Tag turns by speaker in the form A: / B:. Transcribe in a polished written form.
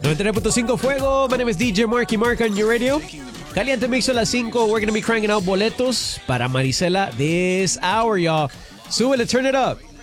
A: 99.5 Fuego. My name is DJ Marky Mark on your radio. Caliente Mix a las 5. We're going to be cranking out boletos para Marisela this hour, y'all. Súbele, turn it up.